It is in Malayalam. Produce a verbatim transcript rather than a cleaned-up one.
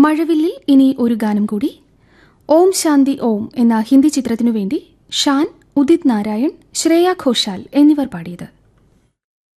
മഴവില്ലിൽ ഇനി ഒരു ഗാനം കൂടി. ഓം ശാന്തി ഓം എന്ന ഹിന്ദി ചിത്രത്തിനു വേണ്ടി ഷാൻ, ഉദിത് നാരായൺ, ശ്രേയ ഘോഷാൽ എന്നിവർ പാടിയത്.